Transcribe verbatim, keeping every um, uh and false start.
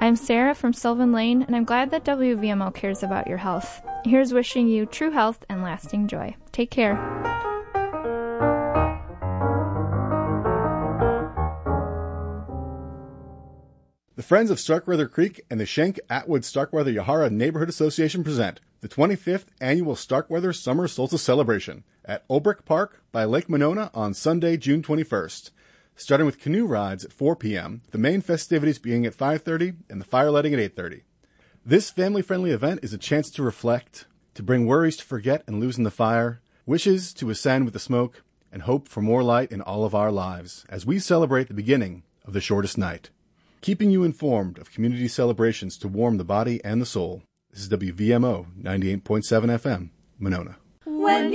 I'm Sarah from Sylvan Lane, and I'm glad that W V M O cares about your health. Here's wishing you true health and lasting joy. Take care. The Friends of Starkweather Creek and the Schenck Atwood Starkweather Yahara Neighborhood Association present the twenty-fifth Annual Starkweather Summer Solstice Celebration at Olbrich Park by Lake Monona on Sunday, June twenty-first. Starting with canoe rides at four p.m., the main festivities beginning at five thirty and the fire lighting at eight thirty. This family-friendly event is a chance to reflect, to bring worries to forget and lose in the fire, wishes to ascend with the smoke, and hope for more light in all of our lives as we celebrate the beginning of the shortest night. Keeping you informed of community celebrations to warm the body and the soul. This is W V M O ninety-eight point seven F M, Monona. When